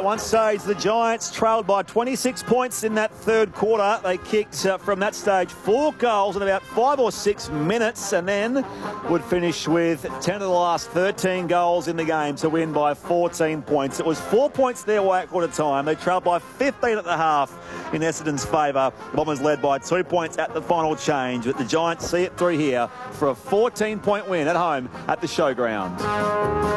one stage, the Giants trailed by 26 points in that third quarter. They kicked from that stage 4 goals in about 5 or 6 minutes, and then would finish with 10 of the last 13 goals in the game to win by 14 points. It was 4 points their way at quarter time. They trailed by 15 at the half in Essendon's favour. The Bombers led by 2 points at the final change, but the Giants see it through here for a 14-point win at home at the Showground.